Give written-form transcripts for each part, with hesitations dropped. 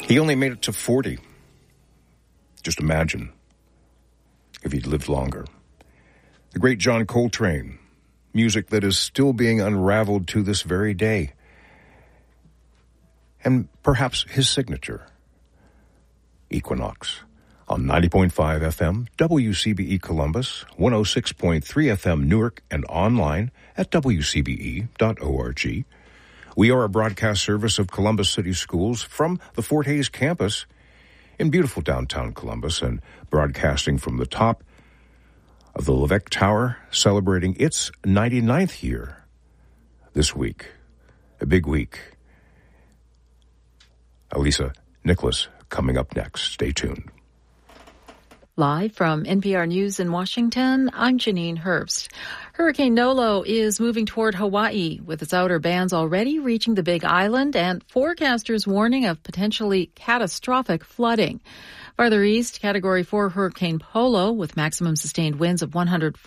He only made it to 40. Just imagine if he'd lived longer. The great John Coltrane, music that is still being unraveled to this very day. And perhaps his signature, Equinox, on 90.5 FM, WCBE Columbus, 106.3 FM Newark, and online at wcbe.org. We are a broadcast service of Columbus City Schools from the Fort Hays campus in beautiful downtown Columbus and broadcasting from the top of the Levesque Tower, celebrating its 99th year this week. A big week. Elisa Nicholas coming up next. Stay tuned. Live from NPR News in Washington, I'm Janine Herbst. Hurricane Nolo is moving toward Hawaii, with its outer bands already reaching the Big Island and forecasters warning of potentially catastrophic flooding. Farther east, Category 4 Hurricane Polo, with maximum sustained winds of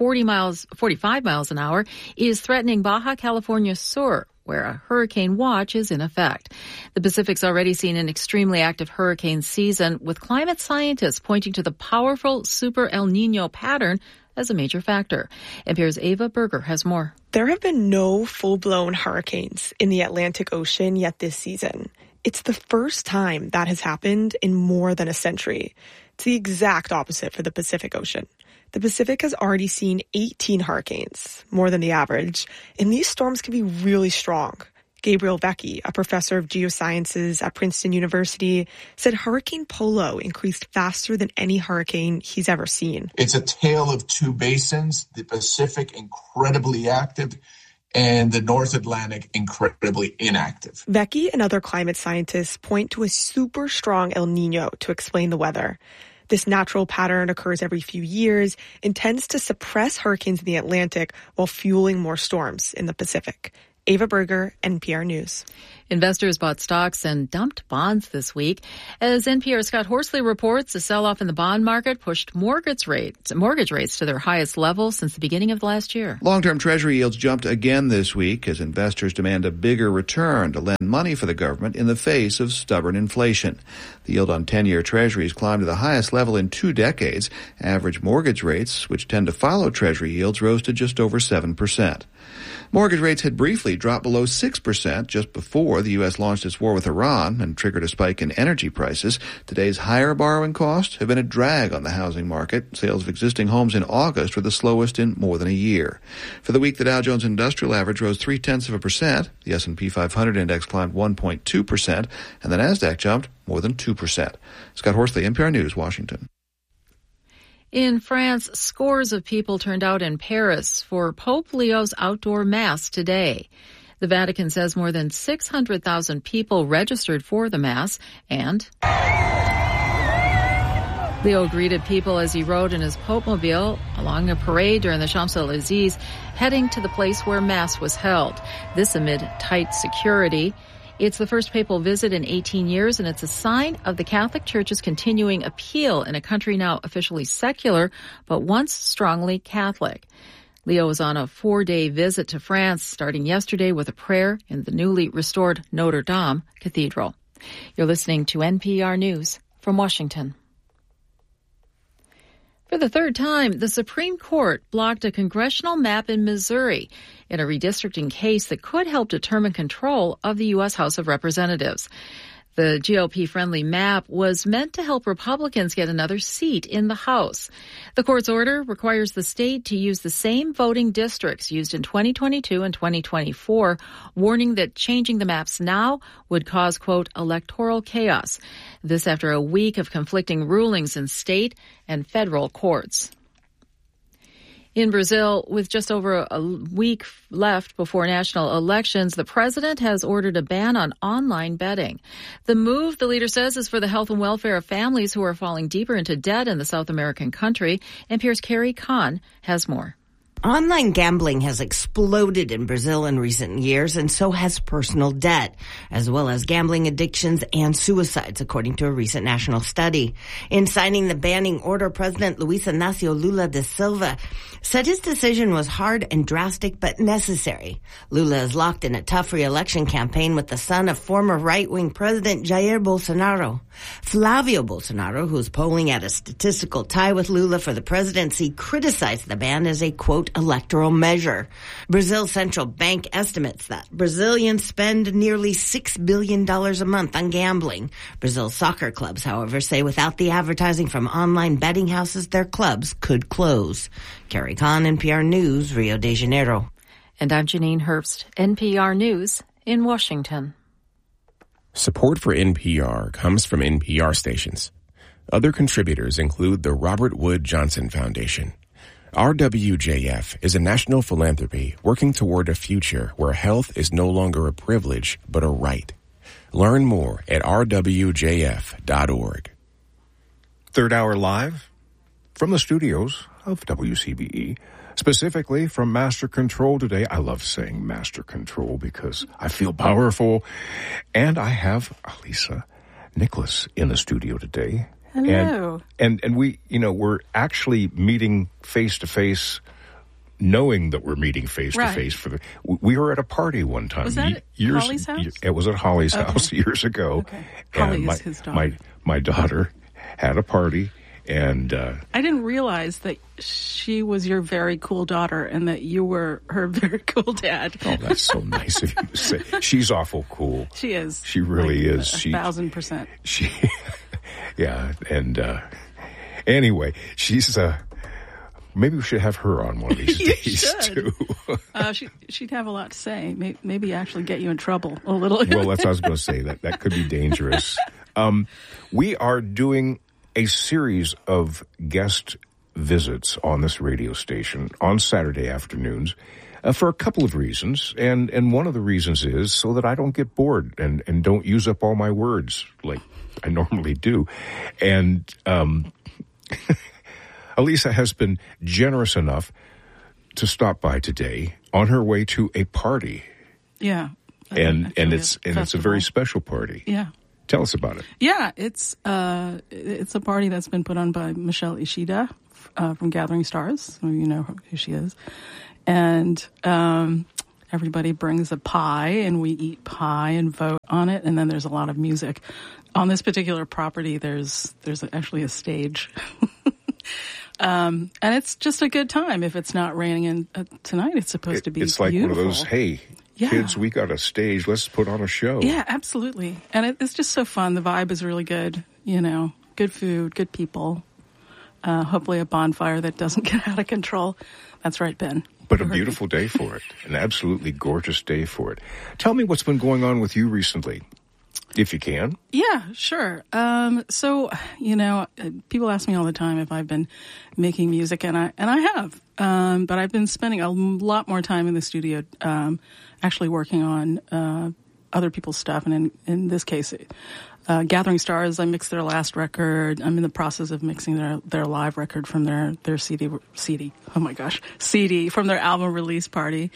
45 miles an hour, is threatening Baja California Sur, where a hurricane watch is in effect. The Pacific's already seen an extremely active hurricane season, with climate scientists pointing to the powerful Super El Nino pattern as a major factor. NPR's Ava Berger has more. There have been no full-blown hurricanes in the Atlantic Ocean yet this season. It's the first time that has happened in more than a century. It's the exact opposite for the Pacific Ocean. The Pacific has already seen 18 hurricanes, more than the average, and these storms can be really strong. Gabriel Vecchi, a professor of geosciences at Princeton University, said Hurricane Polo increased faster than any hurricane he's ever seen. It's a tale of two basins, the Pacific incredibly active and the North Atlantic incredibly inactive. Vecchi and other climate scientists point to a super strong El Nino to explain the weather. This natural pattern occurs every few years and tends to suppress hurricanes in the Atlantic while fueling more storms in the Pacific. Ava Berger, NPR News. Investors bought stocks and dumped bonds this week. As NPR's Scott Horsley reports, a sell-off in the bond market pushed mortgage rates to their highest level since the beginning of last year. Long-term Treasury yields jumped again this week as investors demand a bigger return to lend money for the government in the face of stubborn inflation. The yield on 10-year Treasuries climbed to the highest level in 2 decades. Average mortgage rates, which tend to follow Treasury yields, rose to just over 7%. Mortgage rates had briefly dropped below 6% just before the U.S. launched its war with Iran and triggered a spike in energy prices. Today's higher borrowing costs have been a drag on the housing market. Sales of existing homes in August were the slowest in more than a year. For the week, the Dow Jones Industrial Average rose 0.3%. The S&P 500 index climbed 1.2%, and the Nasdaq jumped more than 2%. Scott Horsley, NPR News, Washington. In France, scores of people turned out in Paris for Pope Leo's outdoor mass today. The Vatican says more than 600,000 people registered for the mass, and Leo greeted people as he rode in his Pope-mobile along a parade during the Champs-Élysées, heading to the place where mass was held. This amid tight security. It's the first papal visit in 18 years, and it's a sign of the Catholic Church's continuing appeal in a country now officially secular, but once strongly Catholic. Leo was on a 4-day visit to France, starting yesterday with a prayer in the newly restored Notre Dame Cathedral. You're listening to NPR News from Washington. For the third time, the Supreme Court blocked a congressional map in Missouri in a redistricting case that could help determine control of the U.S. House of Representatives. The GOP-friendly map was meant to help Republicans get another seat in the House. The court's order requires the state to use the same voting districts used in 2022 and 2024, warning that changing the maps now would cause, quote, electoral chaos. This after a week of conflicting rulings in state and federal courts. In Brazil, with just over a week left before national elections, the president has ordered a ban on online betting. The move, the leader says, is for the health and welfare of families who are falling deeper into debt in the South American country. NPR's Carrie Kahn has more. Online gambling has exploded in Brazil in recent years, and so has personal debt, as well as gambling addictions and suicides, according to a recent national study. In signing the banning order, President Luiz Inácio Lula da Silva said his decision was hard and drastic but necessary. Lula is locked in a tough re-election campaign with the son of former right-wing President Jair Bolsonaro. Flavio Bolsonaro, who's polling at a statistical tie with Lula for the presidency, criticized the ban as a, quote, electoral measure. Brazil's central bank estimates that Brazilians spend nearly $6 billion a month on gambling. Brazil's soccer clubs, however, say without the advertising from online betting houses, their clubs could close. Carrie Kahn, NPR News, Rio de Janeiro. And I'm Janine Herbst, NPR News in Washington. Support for NPR comes from NPR stations. Other contributors include the Robert Wood Johnson Foundation. RWJF is a national philanthropy working toward a future where health is no longer a privilege, but a right. Learn more at rwjf.org. Third Hour Live from the studios of WCBE, specifically from Master Control today. I love saying Master Control because I feel powerful. And I have Alisa Nicholas in the studio today. Hello. And we, we're actually meeting face to face, knowing that we're meeting face to face we were at a party one time. Was that at Holly's house? It was at Holly's house years ago. Okay. Holly is his daughter. My daughter had a party, and I didn't realize that she was your very cool daughter and that you were her very cool dad. Oh, that's so nice of you to say. She's awful cool. She is. She really is. 1,000%. She, yeah, and anyway, she's maybe we should have her on one of these days too. She'd have a lot to say. Maybe actually get you in trouble a little. Well, that's what I was going to say. That could be dangerous. We are doing a series of guest visits on this radio station on Saturday afternoons for a couple of reasons. And one of the reasons is so that I don't get bored and don't use up all my words like I normally do. And Alisa has been generous enough to stop by today on her way to a party. Yeah. And it's a very special party. Yeah. Tell us about it. Yeah, it's a party that's been put on by Michelle Ishida from Gathering Stars. So you know who she is. And everybody brings a pie, and we eat pie and vote on it. And then there's a lot of music. On this particular property, there's actually a stage. And it's just a good time. If it's not raining in tonight, it's supposed to be It's like beautiful. one of those, hey, kids, we got a stage. Let's put on a show. Yeah, absolutely. And it's just so fun. The vibe is really good. Good food, good people. Hopefully a bonfire that doesn't get out of control. That's right, Ben. But a beautiful day for it. An absolutely gorgeous day for it. Tell me what's been going on with you recently, if you can. Yeah, sure. So, people ask me all the time if I've been making music, and I have. But I've been spending a lot more time in the studio, actually working on other people's stuff. And in this case, Gathering Stars, I mixed their last record. I'm in the process of mixing their live record from their CD. Oh my gosh, CD from their album release party.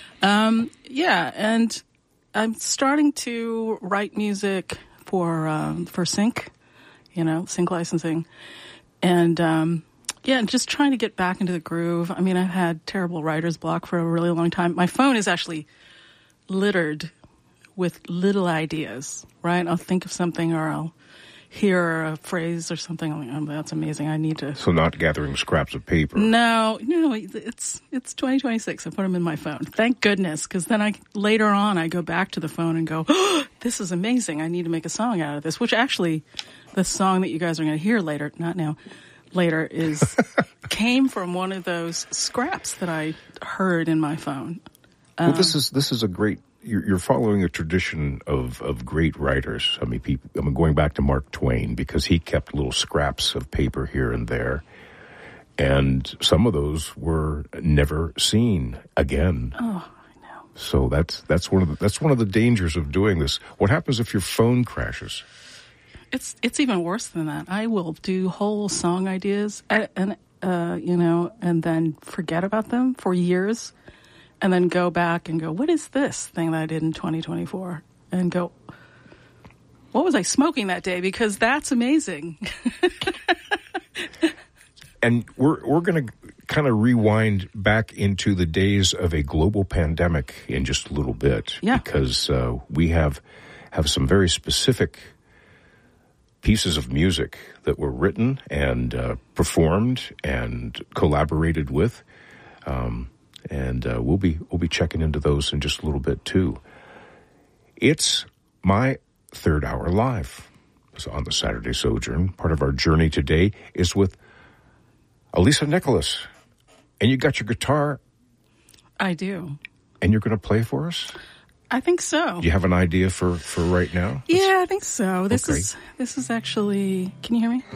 And I'm starting to write music for Sync, Sync licensing, and just trying to get back into the groove. I mean, I've had terrible writer's block for a really long time. My phone is actually littered with little ideas, right? I'll think of something, or I'll hear a phrase or something. I'm like, oh, that's amazing. I need to. So not gathering scraps of paper. No, it's 2026. I put them in my phone. Thank goodness, because then later on I go back to the phone and go, oh, this is amazing. I need to make a song out of this. Which actually, the song that you guys are going to hear later, not now, later, came from one of those scraps that I heard in my phone. Well, this is a great. You're following a tradition of great writers. I mean, going back to Mark Twain, because he kept little scraps of paper here and there, and some of those were never seen again. Oh, I know. So that's one of the dangers of doing this. What happens if your phone crashes? It's even worse than that. I will do whole song ideas, and and then forget about them for years, and then go back and go, what is this thing that I did in 2024? And go, what was I smoking that day? Because that's amazing. And we're going to kind of rewind back into the days of a global pandemic in just a little bit. Yeah. Because we have some very specific pieces of music that were written and performed and collaborated with. And we'll be checking into those in just a little bit too. It's my third hour live. It's on the Saturday Sojourn. Part of our journey today is with Alisa Nicholas. And you got your guitar. I do. And you're going to play for us? I think so. Do you have an idea for right now? Yeah, I think so. This is actually, can you hear me?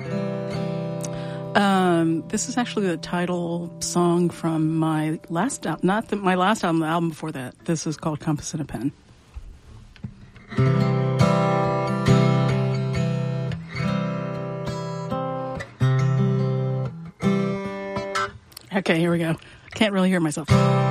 This is actually the title song from my last album, not my last album, the album before that. This is called Compass and a Pen. Okay, here we go. I can't really hear myself.